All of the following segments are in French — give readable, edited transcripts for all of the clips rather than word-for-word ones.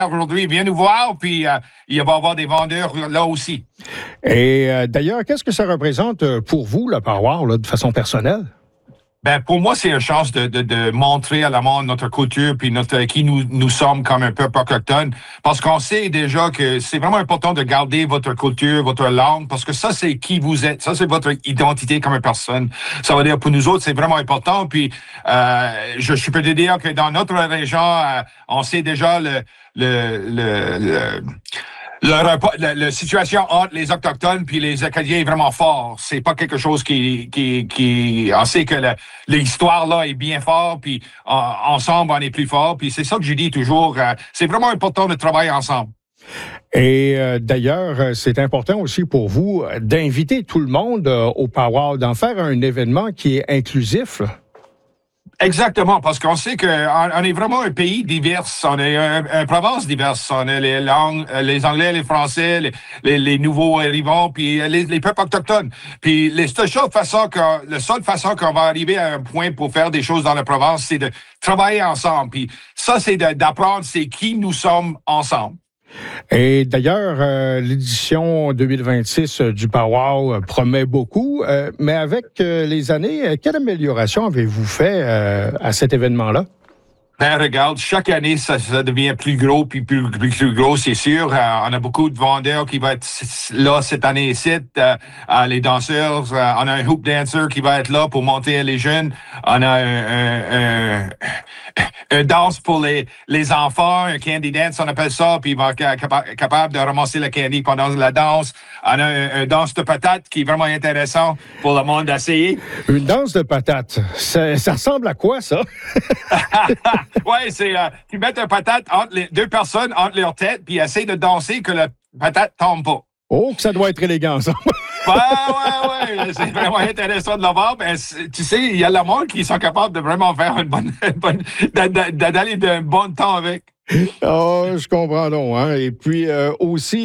aujourd'hui, viens nous voir, puis il va y avoir des vendeurs là aussi. Et d'ailleurs, qu'est-ce que ça représente pour vous, le Power, là, de façon personnelle? Ben, pour moi, c'est une chance de montrer à la monde notre culture puis qui nous sommes comme un peuple autochtone. Parce qu'on sait déjà que c'est vraiment important de garder votre culture, votre langue, parce que ça, c'est qui vous êtes. Ça, c'est votre identité comme une personne. Ça veut dire, pour nous autres, c'est vraiment important. Puis, je peux te dire que dans notre région, on sait déjà la situation entre les Autochtones puis les Acadiens est vraiment fort. C'est pas quelque chose on sait que l'histoire là est bien forte, puis ensemble on est plus fort. Puis c'est ça que je dis toujours. C'est vraiment important de travailler ensemble. Et d'ailleurs, c'est important aussi pour vous d'inviter tout le monde au Power, d'en faire un événement qui est inclusif, là. Exactement, parce qu'on sait qu'on est vraiment un pays divers, on est une province diverse, on a les langues, les Anglais, les Français, les nouveaux arrivants, puis les peuples autochtones. Puis la seule façon qu'on va arriver à un point pour faire des choses dans la province, c'est de travailler ensemble. Puis ça, c'est d'apprendre c'est qui nous sommes ensemble. Et d'ailleurs, l'édition 2026 du Powwow promet beaucoup, mais avec les années, quelle amélioration avez-vous fait à cet événement-là? Ben, regarde, chaque année, ça devient plus gros, puis plus gros, c'est sûr. On a beaucoup de vendeurs qui vont être là cette année ici. Les danseurs, on a un hoop dancer qui va être là pour monter les jeunes. On a un danse pour les enfants, un candy dance, on appelle ça, puis il va être capable de ramasser le candy pendant la danse. On a un danse de patates qui est vraiment intéressant pour le monde d'essayer. Une danse de patates, ça ressemble à quoi, ça? Oui, c'est tu mets une patate entre les deux personnes, entre leurs têtes, puis essaie de danser que la patate tombe pas. Oh, que ça doit être élégant, ça. Ouais. C'est vraiment intéressant de le voir. Ben, tu sais, il y a le monde qui sont capables de vraiment faire d'aller d'un bon temps avec. Oh, je comprends donc. Hein? Et puis aussi,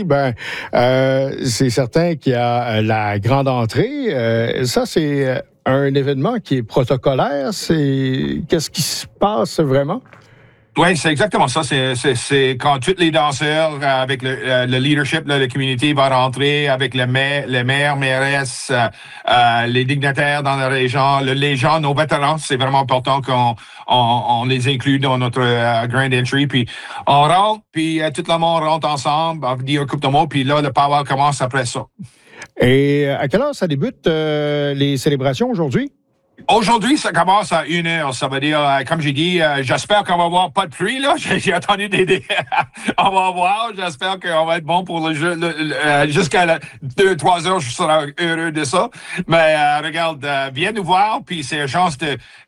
c'est certain qu'il y a la grande entrée. Ça, c'est un événement qui est protocolaire. Qu'est-ce qui se passe vraiment? Oui, c'est exactement ça. C'est quand tous les danseurs, avec le leadership de la communauté, va rentrer avec le maire, mairesse, les dignitaires dans la région, les gens, nos vétérans. C'est vraiment important qu'on les inclue dans notre grand entry. Puis on rentre, puis tout le monde rentre ensemble, on dit un couple de mots, puis là, le power commence après ça. Et à quelle heure ça débute les célébrations aujourd'hui? Aujourd'hui, ça commence à 1h. Ça veut dire, comme j'ai dit, j'espère qu'on va avoir pas de pluie, là. J'ai attendu on va voir. J'espère qu'on va être bon pour le jeu. Jusqu'à 2-3 heures, je serai heureux de ça. Mais regarde, viens nous voir, puis c'est une chance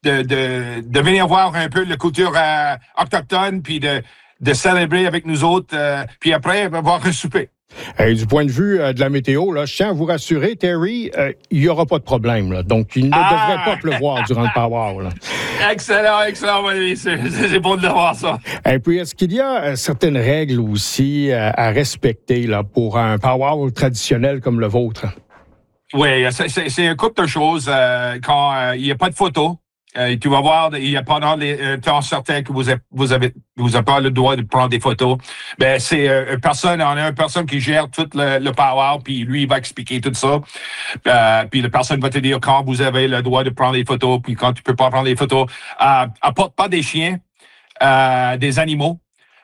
de venir voir un peu la culture autochtone, puis de célébrer avec nous autres. Puis après, on va voir un souper. Et du point de vue de la météo, là, je tiens à vous rassurer, Terry, il n'y aura pas de problème. Là. Donc, il ne devrait pas pleuvoir durant le Power. Là. Excellent. C'est bon de voir ça. Et puis, est-ce qu'il y a certaines règles aussi à respecter là, pour un Power traditionnel comme le vôtre? Oui, c'est un couple de choses. Quand il n'y a pas de photos, tu vas voir, il y a pendant les temps certains que vous n'avez pas le droit de prendre des photos. Ben c'est on a une personne qui gère tout le power, puis lui il va expliquer tout ça. Puis la personne va te dire quand vous avez le droit de prendre des photos, puis quand tu peux pas prendre des photos. Apporte pas des chiens, des animaux.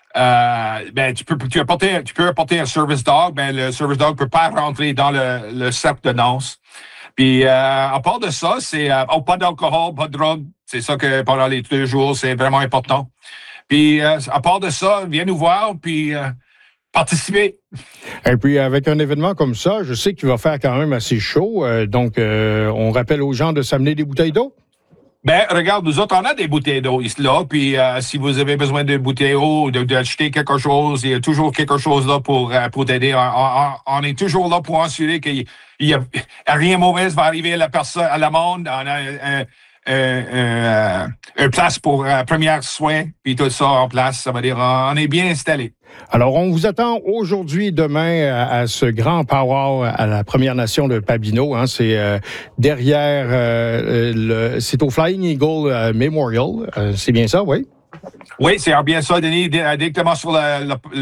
Tu peux apporter un service dog. Ben le service dog peut pas rentrer dans le cercle de danse. Puis, à part de ça, c'est pas d'alcool, pas de drogue. C'est ça que pendant les 2 jours, c'est vraiment important. Puis, à part de ça, viens nous voir, puis participer. Et puis, avec un événement comme ça, je sais qu'il va faire quand même assez chaud. Donc, on rappelle aux gens de s'amener des bouteilles d'eau. Ben, regarde, nous autres, on a des bouteilles d'eau ici, là. Puis, si vous avez besoin de bouteilles d'eau, d'acheter quelque chose, il y a toujours quelque chose là pour t'aider. On est toujours là pour assurer qu'il y a rien mauvais va arriver à la personne, à la monde. On a un place pour premiers soins, puis tout ça en place. Ça veut dire, on est bien installé. Alors, on vous attend aujourd'hui, demain, à ce grand power à la Première Nation de Pabineau. Hein, c'est derrière, c'est au Flying Eagle Memorial. C'est bien ça, oui? Oui, c'est bien ça, Denis, directement sur